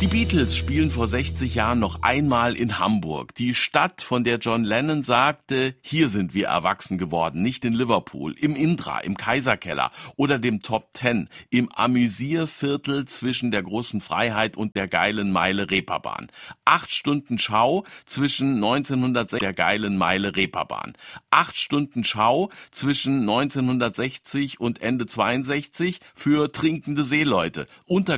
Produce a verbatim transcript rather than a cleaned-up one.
Die Beatles spielen vor sechzig Jahren noch einmal in Hamburg. Die Stadt, von der John Lennon sagte, hier sind wir erwachsen geworden, nicht in Liverpool, im Indra, im Kaiserkeller oder dem Top Ten, im Amüsierviertel zwischen der Großen Freiheit und der geilen Meile Reeperbahn. Acht Stunden Schau zwischen neunzehnhundertsechzig der geilen Meile Reeperbahn. Acht Stunden Schau zwischen neunzehnhundertsechzig und Ende zweiundsechzig für trinkende Seeleute. Unter